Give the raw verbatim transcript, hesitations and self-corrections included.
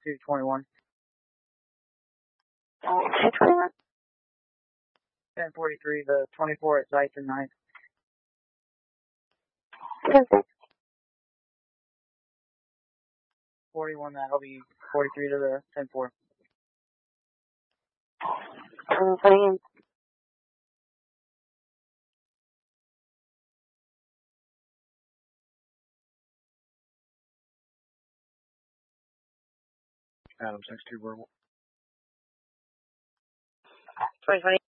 two twenty-one. two twenty-one. ten forty-three, the twenty-four at Sites and ninth. Perfect. forty-one, that'll be forty-three to the ten four. Um, putting in. Adam, six two verbal. twenty twenty.